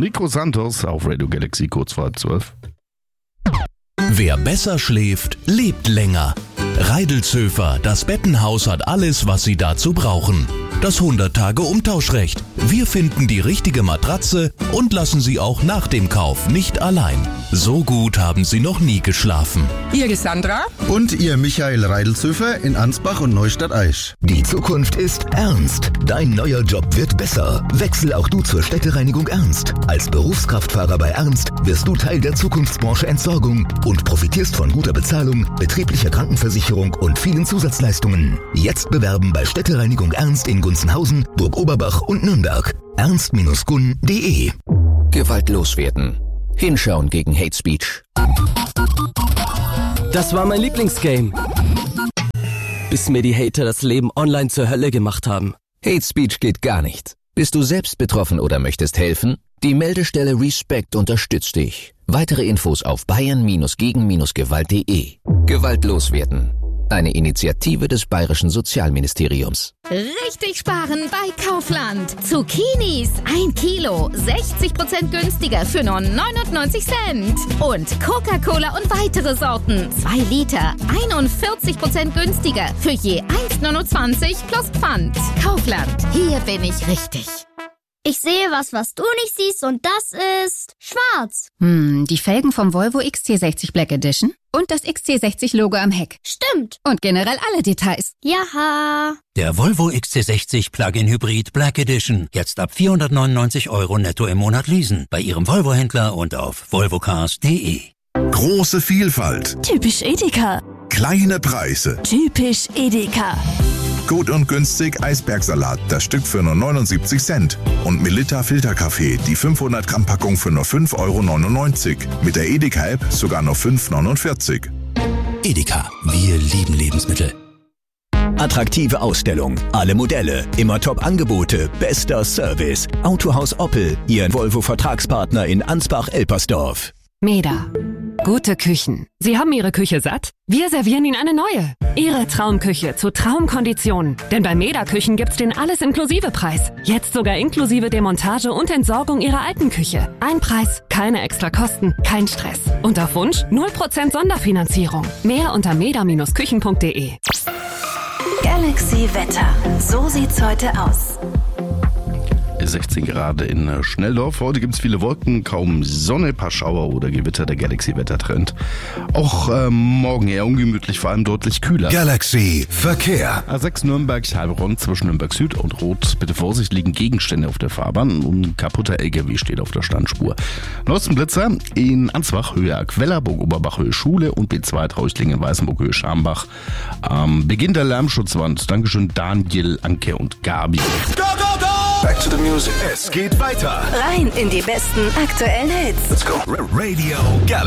Rico Santos auf Radio Galaxy, kurz vor 11:30. Wer besser schläft, lebt länger. Reidelzöfer, das Bettenhaus hat alles, was Sie dazu brauchen. Das 100-Tage-Umtauschrecht. Wir finden die richtige Matratze und lassen Sie auch nach dem Kauf nicht allein. So gut haben Sie noch nie geschlafen. Ihr Sandra? Und ihr Michael Reidelzöfer in Ansbach und Neustadt-Aisch. Die Zukunft ist ernst. Dein neuer Job wird besser. Wechsel auch du zur Städtereinigung Ernst. Als Berufskraftfahrer bei Ernst wirst du Teil der Zukunftsbranche Entsorgung und profitierst von guter Bezahlung, betrieblicher Krankenversicherung und vielen Zusatzleistungen. Jetzt bewerben bei Städtereinigung Ernst in Gunzenhausen, Burg-Oberbach und Nürnberg. ernst-gun.de. Gewalt loswerden. Hinschauen gegen Hate Speech. Das war mein Lieblingsgame. Bis mir die Hater das Leben online zur Hölle gemacht haben. Hate Speech geht gar nicht. Bist du selbst betroffen oder möchtest helfen? Die Meldestelle Respect unterstützt dich. Weitere Infos auf bayern-gegen-gewalt.de. Gewalt loswerden. Eine Initiative des Bayerischen Sozialministeriums. Richtig sparen bei Kaufland. Zucchinis 1 Kilo, 60% günstiger für nur 99 Cent. Und Coca-Cola und weitere Sorten 2 Liter, 41% günstiger für je 1,29 plus Pfand. Kaufland, hier bin ich richtig. Ich sehe was du nicht siehst und das ist schwarz. Die Felgen vom Volvo XC60 Black Edition und das XC60-Logo am Heck. Stimmt. Und generell alle Details. Jaha. Der Volvo XC60 Plug-in Hybrid Black Edition. Jetzt ab 499 € netto im Monat leasen. Bei Ihrem Volvo-Händler und auf volvocars.de. Große Vielfalt. Typisch Edeka. Kleine Preise. Typisch Edeka. Gut und günstig Eisbergsalat, das Stück für nur 79 Cent. Und Melitta Filterkaffee, die 500 Gramm Packung für nur 5,99 €. Mit der Edeka-App sogar nur 5,49 €. Edeka, wir lieben Lebensmittel. Attraktive Ausstellung, alle Modelle, immer Top-Angebote, bester Service. Autohaus Oppel, Ihr Volvo-Vertragspartner in Ansbach-Elpersdorf. Meda. Gute Küchen. Sie haben Ihre Küche satt? Wir servieren Ihnen eine neue. Ihre Traumküche zu Traumkonditionen. Denn bei Meda Küchen gibt's den Alles-Inklusive-Preis. Jetzt sogar inklusive Demontage und Entsorgung Ihrer alten Küche. Ein Preis, keine extra Kosten, kein Stress. Und auf Wunsch 0% Sonderfinanzierung. Mehr unter meda-küchen.de. Galaxy Wetter. So sieht's heute aus. 16 Grad in Schnelldorf. Heute gibt es viele Wolken, kaum Sonne, paar Schauer oder Gewitter. Der Galaxy-Wettertrend. Auch morgen eher ungemütlich, vor allem deutlich kühler. Galaxy Verkehr. A6 Nürnberg-Heilbronn zwischen Nürnberg Süd und Rot. Bitte Vorsicht, liegen Gegenstände auf der Fahrbahn und ein kaputter LKW steht auf der Standspur. Neuesten Blitzer in Ansbach, Höhe Aquella, Burg-Oberbach, Höhe Schule und B2 Trauchlingen, Weißenburg, Höhe Schambach. Beginn der Lärmschutzwand. Dankeschön Daniel, Anke und Gabi. Go, go, go! Back to the music. Es geht weiter. Rein in die besten aktuellen Hits. Let's go. Radio Galaxy.